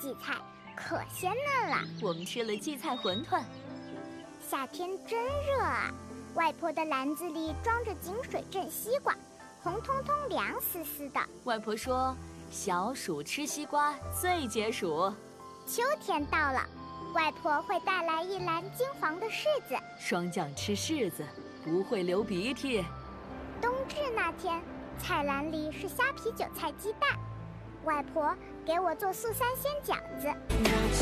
荠菜，可鲜嫩了。 我们吃了荠菜馄饨。 夏天真热啊！外婆的篮子里装着井水镇西瓜，红彤彤、凉丝丝的。 外婆说，小暑吃西瓜最解暑。 秋天到了，外婆会带来一篮金黄的柿子。 霜降吃柿子不会流鼻涕。 冬至那天，菜篮里是虾皮、韭菜、鸡蛋。外婆给我做素三鲜饺子。